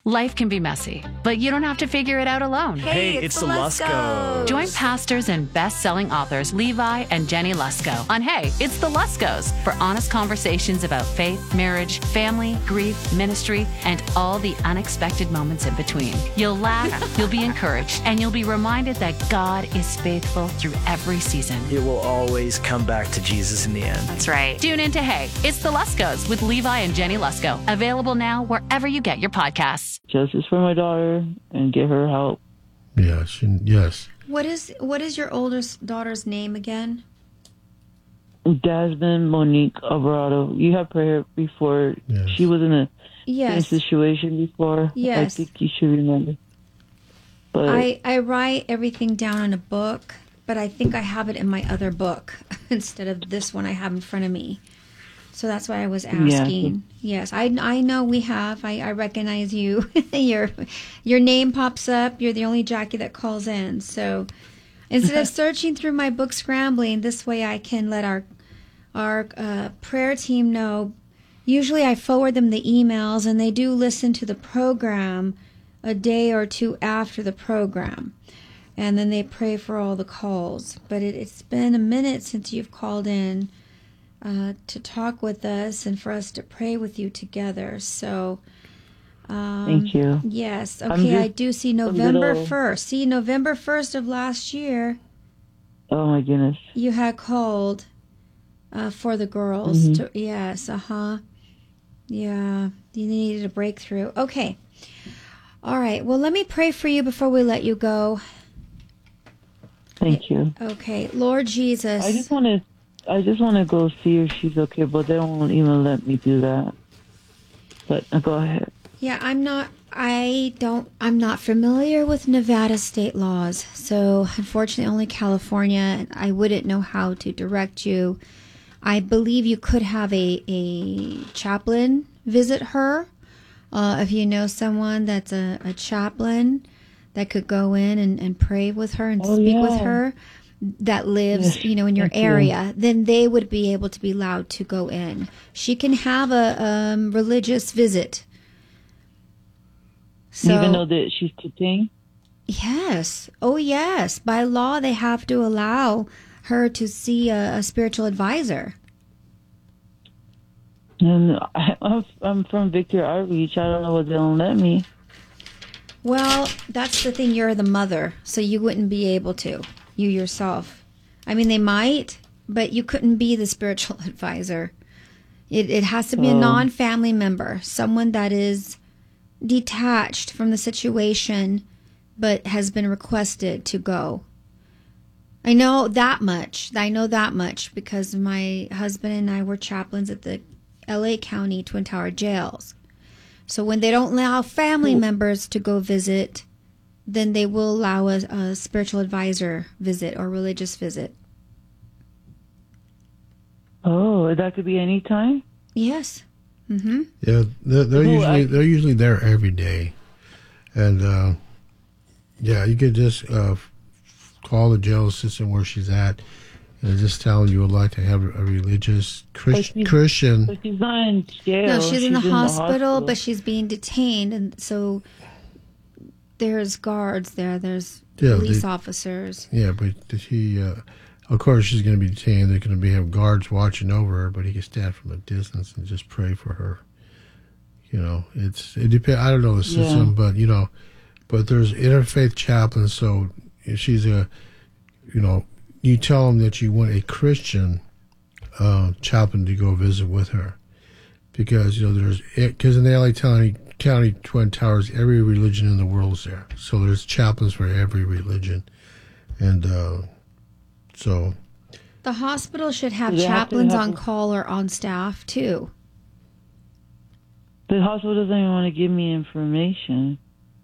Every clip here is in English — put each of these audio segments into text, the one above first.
Life can be messy, but you don't have to figure it out alone. Hey, it's the Luskos. Join pastors and best-selling authors Levi and Jenny Lusko on Hey, It's the Luskos for honest conversations about faith, marriage, family, grief, ministry, and all the unexpected moments in between. You'll laugh, you'll be encouraged, and you'll be reminded that God is faithful through every season. It will always come back to Jesus in the end. That's right. Tune in to Hey, It's the Luskos with Levi and Jenny Lusko. Available now wherever you get your podcasts. Justice for my daughter and get her help. Yes, yes. What is your oldest daughter's name again? Jasmine Monique Alvarado. You have prayer before. Yes. She was in a same Yes. situation before. Yes. I think you should remember. But I write everything down in a book, but I think I have it in my other book instead of this one I have in front of me. So that's why I was asking. Yes, I know we have. I recognize you. your name pops up. You're the only Jackie that calls in. So instead of searching through my book scrambling, this way I can let our prayer team know. Usually I forward them the emails, and they do listen to the program a day or two after the program. And then they pray for all the calls. But it's been a minute since you've called in to talk with us and for us to pray with you together. So, thank you. Yes. Okay, I do see November 1st. See, November 1st of last year, Oh, my goodness. you had called for the girls. Yes, Yeah, you needed a breakthrough. Okay. All right. Well, let me pray for you before we let you go. Thank you. Okay. Lord Jesus. I just want to go see if she's okay, but they won't even let me do that. But go ahead. Yeah, I'm not familiar with Nevada state laws. So unfortunately only California, and I wouldn't know how to direct you. I believe you could have a chaplain visit her. If you know someone that's a chaplain that could go in and pray with her and speak with her that lives, in your area, then they would be able to be allowed to go in. She can have a religious visit. So, even though that she's detained? Yes. Oh, yes. By law, they have to allow her to see a spiritual advisor. And I'm from Victory Outreach. I don't know what they'll let me. Well, that's the thing. You're the mother, so you wouldn't be able to. You yourself. I mean, they might, but you couldn't be the spiritual advisor. It has to be a non-family member, someone that is detached from the situation, but has been requested to go. I know that much because my husband and I were chaplains at the LA County Twin Tower jails. So when they don't allow family members to go visit, then they will allow a spiritual advisor visit or religious visit. Oh, that could be any time? Yes. Mm-hmm. Yeah, they're usually there every day, and you could just call the jail assistant where she's at, and just tell her you would like to have a religious Christian. But she's not in jail. No, she's in the hospital, but she's being detained, and so there's guards there. There's police officers. Yeah, but she, of course, she's going to be detained. They're going to have guards watching over her, but he can stand from a distance and just pray for her. It depends. I don't know the system, but but there's interfaith chaplains. So if she's you tell them that you want a Christian chaplain to go visit with her, because because in the LA County Twin Towers, every religion in the world is there. So there's chaplains for every religion, and so the hospital should have chaplains on call or on staff too. The hospital doesn't even want to give me information.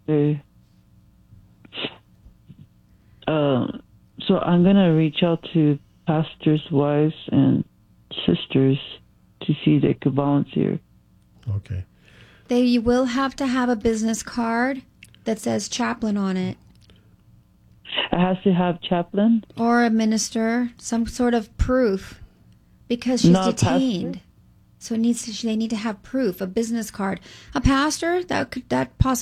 So I'm going to reach out to pastors' wives and sisters to see if they could volunteer. Okay. You will have to have a business card that says chaplain on it. It has to have chaplain? Or a minister, some sort of proof, because she's detained. So they need to have proof, a business card. A pastor, that possibly